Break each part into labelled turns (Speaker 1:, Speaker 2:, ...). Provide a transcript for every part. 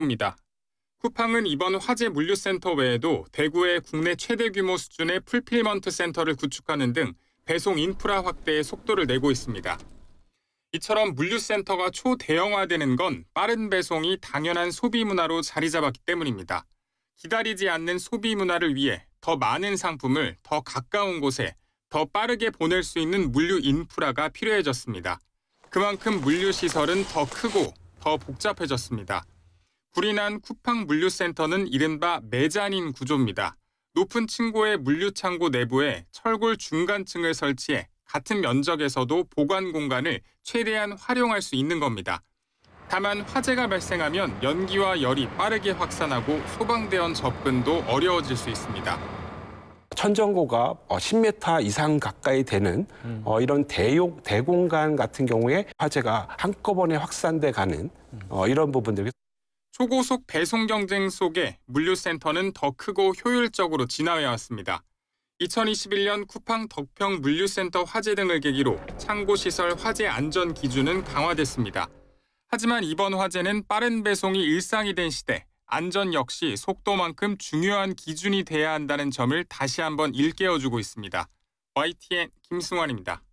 Speaker 1: 입니다. 쿠팡은 이번 화재 물류센터 외에도 대구의 국내 최대 규모 수준의 풀필먼트 센터를 구축하는 등 배송 인프라 확대에 속도를 내고 있습니다. 이처럼 물류센터가 초대형화되는 건 빠른 배송이 당연한 소비 문화로 자리 잡았기 때문입니다. 기다리지 않는 소비 문화를 위해 더 많은 상품을 더 가까운 곳에 더 빠르게 보낼 수 있는 물류 인프라가 필요해졌습니다. 그만큼 물류 시설은 더 크고 더 복잡해졌습니다. 불이 난 쿠팡 물류센터는 이른바 메자닌 구조입니다. 높은 층고의 물류창고 내부에 철골 중간층을 설치해 같은 면적에서도 보관 공간을 최대한 활용할 수 있는 겁니다. 다만 화재가 발생하면 연기와 열이 빠르게 확산하고 소방대원 접근도 어려워질 수 있습니다.
Speaker 2: 천정고가 10m 이상 가까이 되는 이런 대공간 같은 경우에 화재가 한꺼번에 확산돼 가는 이런 부분들.
Speaker 1: 초고속 배송 경쟁 속에 물류센터는 더 크고 효율적으로 진화해왔습니다. 2021년 쿠팡 덕평 물류센터 화재 등을 계기로 창고시설 화재 안전 기준은 강화됐습니다. 하지만 이번 화재는 빠른 배송이 일상이 된 시대, 안전 역시 속도만큼 중요한 기준이 돼야 한다는 점을 다시 한번 일깨워주고 있습니다. YTN 김승환입니다.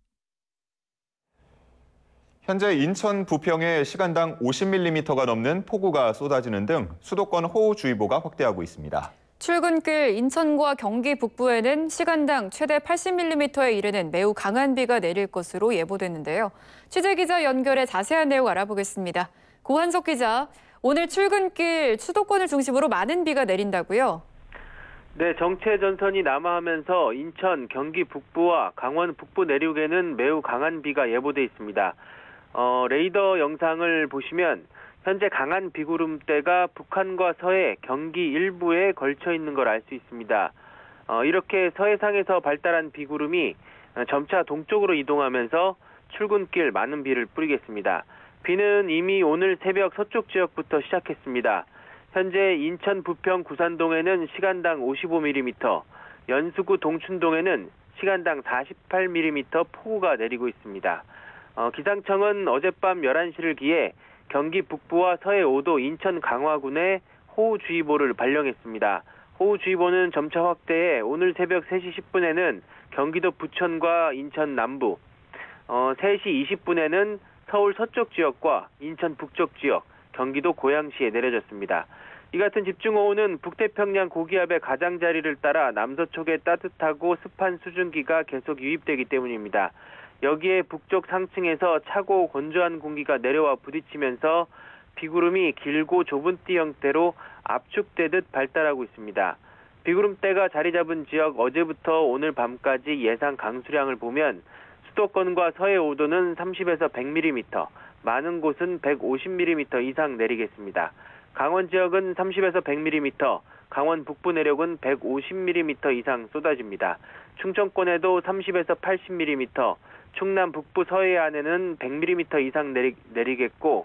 Speaker 3: 현재 인천 부평에 시간당 50mm가 넘는 폭우가 쏟아지는 등 수도권 호우주의보가 확대하고 있습니다.
Speaker 4: 출근길 인천과 경기 북부에는 시간당 최대 80mm에 이르는 매우 강한 비가 내릴 것으로 예보됐는데요. 취재기자 연결해 자세한 내용 알아보겠습니다. 고한석 기자, 오늘 출근길 수도권을 중심으로 많은 비가 내린다고요?
Speaker 5: 네, 정체 전선이 남하하면서 인천, 경기 북부와 강원 북부 내륙에는 매우 강한 비가 예보돼 있습니다. 레이더 영상을 보시면 현재 강한 비구름대가 북한과 서해, 경기 일부에 걸쳐 있는 걸 알 수 있습니다. 이렇게 서해상에서 발달한 비구름이 점차 동쪽으로 이동하면서 출근길 많은 비를 뿌리겠습니다. 비는 이미 오늘 새벽 서쪽 지역부터 시작했습니다. 현재 인천 부평 구산동에는 시간당 55mm, 연수구 동춘동에는 시간당 48mm 폭우가 내리고 있습니다. 기상청은 어젯밤 11시를 기해 경기 북부와 서해 5도, 인천 강화군에 호우주의보를 발령했습니다. 호우주의보는 점차 확대해 오늘 새벽 3시 10분에는 경기도 부천과 인천 남부, 3시 20분에는 서울 서쪽 지역과 인천 북쪽 지역, 경기도 고양시에 내려졌습니다. 이 같은 집중호우는 북태평양 고기압의 가장자리를 따라 남서쪽에 따뜻하고 습한 수증기가 계속 유입되기 때문입니다. 여기에 북쪽 상층에서 차고 건조한 공기가 내려와 부딪히면서 비구름이 길고 좁은 띠 형태로 압축되듯 발달하고 있습니다. 비구름대가 자리 잡은 지역 어제부터 오늘 밤까지 예상 강수량을 보면 수도권과 서해 5도는 30에서 100mm, 많은 곳은 150mm 이상 내리겠습니다. 강원 지역은 30에서 100mm, 강원 북부 내륙은 150mm 이상 쏟아집니다. 충청권에도 30에서 80mm, 충남 북부 서해안에는 100mm 이상 내리겠고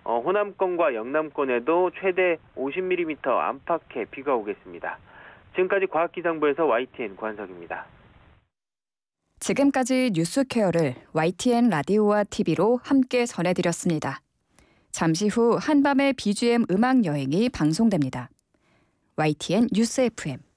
Speaker 5: 호남권과 영남권에도 최대 50mm 안팎의 비가 오겠습니다. 지금까지 과학기상부에서 YTN 고한석입니다.
Speaker 6: 지금까지 뉴스케어를 YTN 라디오와 TV로 함께 전해드렸습니다. 잠시 후 한밤의 BGM 음악 여행이 방송됩니다. YTN 뉴스 FM